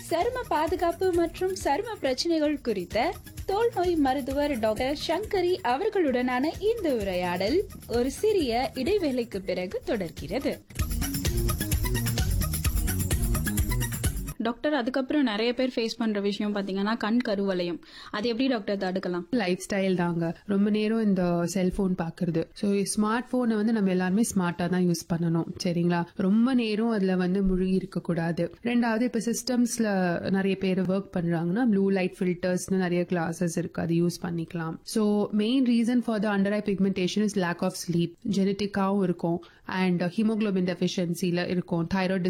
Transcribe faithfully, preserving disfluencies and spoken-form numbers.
சரும பாதுகாப்பு மற்றும் சரும பிரச்சனைகள் குறித்த தோல் நோய் மருத்துவர் டாக்டர் சங்கரி அவர்களுடனான இந்த உரையாடல் ஒரு சிறிய இடைவேளைக்கு பிறகு தொடர்கிறது. டாக்டர், அதுக்கப்புறம் நிறைய பேர் ஃபேஸ் பண்ற விஷயம் பாத்தீங்கன்னா கண் கருவளையம். அது எப்படி டாக்டர் தடுக்கலாம்? லைஃப் ஸ்டைல் தாங்க. ரொம்ப நேரம் இந்த செல்போன் பாக்குறது. ஸோ ஸ்மார்ட் போனை வந்து நம்ம எல்லாருமே ஸ்மார்ட்டா தான் யூஸ் பண்ணணும், சரிங்களா? ரொம்ப நேரம் அதுல வந்து முழுகி இருக்க கூடாது. ரெண்டாவது, இப்ப சிஸ்டம்ஸ்ல நிறைய பேர் ஒர்க் பண்றாங்கன்னா ப்ளூ லைட் ஃபில்டர்ஸ்னு நிறைய கிளாஸஸ் இருக்கு, அது யூஸ் பண்ணிக்கலாம். So main reason for the under eye pigmentation is lack of sleep. ஜெனட்டிக்காவும் இருக்கும் அண்ட் ஹீமோகுளோபின் டெஃபிஷியன்சில இருக்கும், தைராய்டு